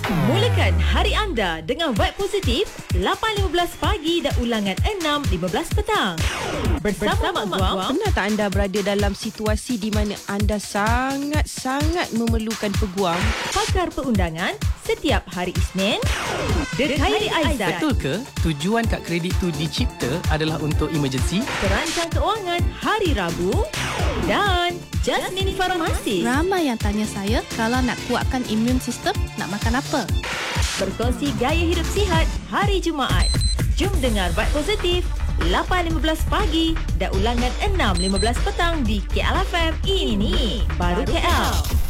Mulakan hari anda dengan vibe positif 8.15 pagi dan ulangan 6.15 petang. Bersama Mak Guang. Pernah tak anda berada dalam situasi di mana anda sangat-sangat memerlukan peguam? Pakar perundangan setiap hari Isnin. Khairi Aizat. Betul ke tujuan kad kredit tu dicipta adalah untuk emergency? Perancang keuangan hari Rabu. Dan Jasmine Farmasi. Ramai yang tanya saya kalau nak kuatkan imun sistem, nak makan apa? Berkongsi gaya hidup sihat hari Jumaat. Jom dengar Vibe Positif 8.15 pagi dan ulangan 6.15 petang di KLFM. Ini baru KL.